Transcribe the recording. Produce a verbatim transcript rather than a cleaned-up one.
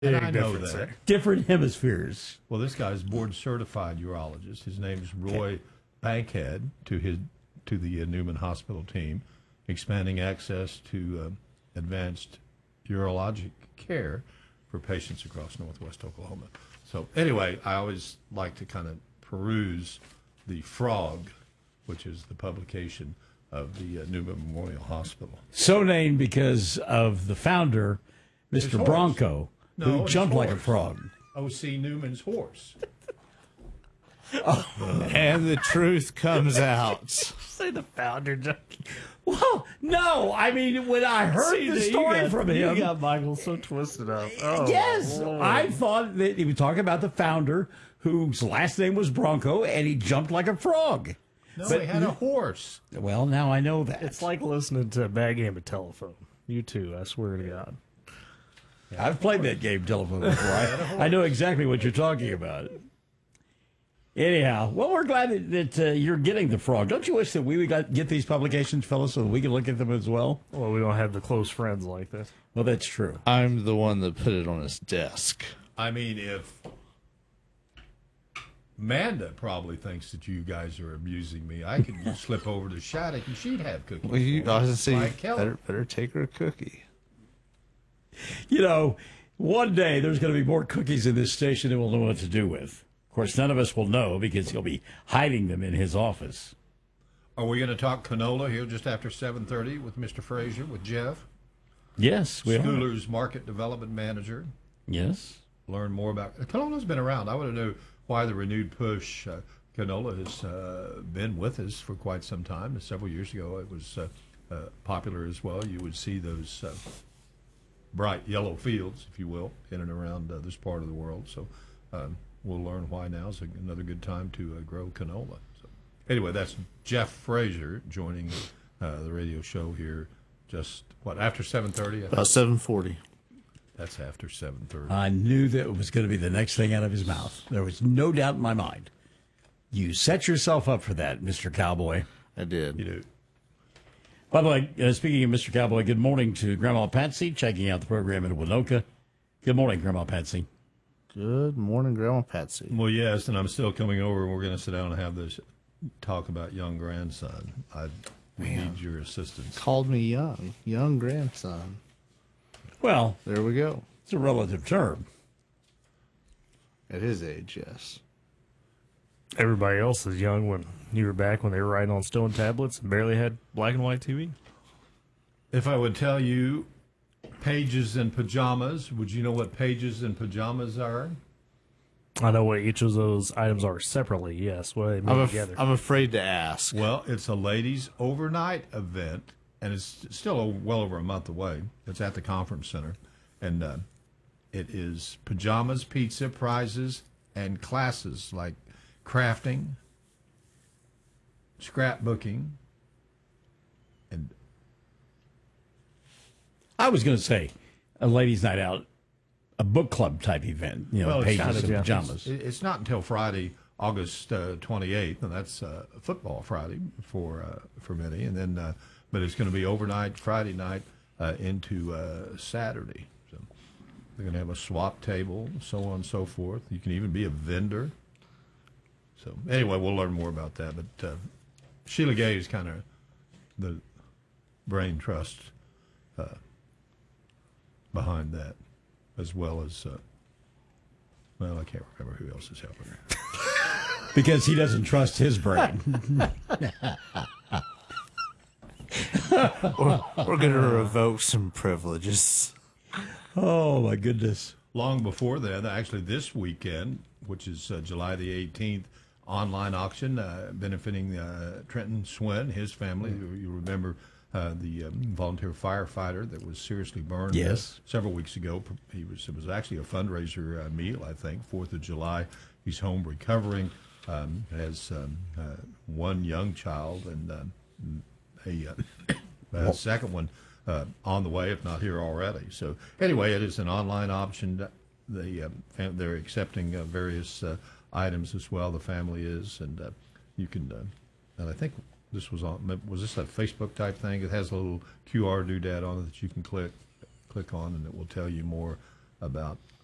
And I know that. there. Different hemispheres. Well, this guy's board certified urologist. His name's Roy Bankhead to his to the uh, Newman Hospital team, expanding access to uh, advanced urologic care for patients across Northwest Oklahoma. So anyway, I always like to kind of peruse the Frog, which is the publication of the uh, Newman Memorial Hospital. So named because of the founder, Mister His Bronco, No, who his jumped like a horse. frog. O C Newman's horse. And the truth comes out. Say the founder. Well, no, I mean, when I heard See, the you story got- from you him, got Michael so twisted up. Oh, yes, Lord. I thought that he was talking about the founder whose last name was Bronco, and he jumped like a frog. No, But- he had a horse. Well, now I know that. It's like listening to a bad game of telephone. You too, I swear to God. I've played that game telephone before. I, I know exactly what you're talking about. Anyhow, well, we're glad that, that uh, you're getting the Frog. Don't you wish that we would got, get these publications, fellas, so that we can look at them as well? Well, we don't have the close friends like this. Well, that's true. I'm the one that put it on his desk. I mean, if Amanda probably thinks that you guys are abusing me, I could just slip over to Shattuck and she'd have cookies. Well, you, for I me. was going to say, you Like Kelly. better, better take her a cookie. You know, one day there's going to be more cookies in this station than we'll know what to do with. Of course, none of us will know because he'll be hiding them in his office. Are we going to talk canola here just after seven thirty with Mister Frazier, with Jeff? Yes, we are. Schooler's market development manager. Yes. Learn more about canola's been around. I want to know why the renewed push. Uh, canola has uh, been with us for quite some time. Several years ago, it was uh, uh, popular as well. You would see those uh, bright yellow fields, if you will, in and around uh, this part of the world. So um, we'll learn why now is another good time to uh, grow canola. So anyway, that's Jeff Frazier joining uh, the radio show here. Just what after seven thirty? About seven forty. That's after seven thirty. I knew that it was going to be the next thing out of his mouth. There was no doubt in my mind. You set yourself up for that, Mister Cowboy. I did. You do. By the way, uh, speaking of Mister Cowboy, good morning to Grandma Patsy, checking out the program in Winoka. Good morning, Grandma Patsy. Good morning, Grandma Patsy. Well, yes, and I'm still coming over, and we're going to sit down and have this talk about young grandson. I need your assistance. Called me young, young grandson. Well, There we go. it's a relative term. At his age, yes. Everybody else is young when you were back when they were writing on stone tablets and barely had black and white T V. If I would tell you pages in pajamas, would you know what pages in pajamas are? I know what each of those items are separately, yes. What they I'm, mean af- together. I'm afraid to ask. Well, it's a ladies' overnight event, and it's still a, well over a month away. It's at the conference center, and uh, it is pajamas, pizza, prizes, and classes like crafting, scrapbooking, and I was going to say a ladies' night out, a book club type event, you know, Well, it's pages kind of, of yeah. pajamas. It- It's not until Friday, August uh, twenty-eighth, and that's uh, football Friday for uh, for many. And then, uh, but it's going to be overnight Friday night uh, into uh, Saturday. So they're going to have a swap table, so on and so forth. You can even be a vendor. So anyway, we'll learn more about that. But uh, Sheila Gay is kind of the brain trust uh, behind that, as well as. Uh, Well, I can't remember who else is helping her. Because he doesn't trust his brain. We're, we're going to revoke some privileges. Oh, my goodness. Long before that, actually this weekend, which is uh, July the eighteenth, online auction uh, benefiting uh, Trenton Swin, his family. You, you remember uh, the um, volunteer firefighter that was seriously burned Yes. uh, several weeks ago. He was It was actually a fundraiser uh, meal, I think, fourth of July. He's home recovering, um, has um, uh, one young child and um, a, uh, a second one uh, on the way, if not here already. So anyway, it is an online option. They, uh, fam- they're accepting uh, various uh, items as well. The family is, and uh, you can. Uh, and I think this was on. Was this a Facebook type thing? It has a little Q R doodad on it that you can click click on, and it will tell you more about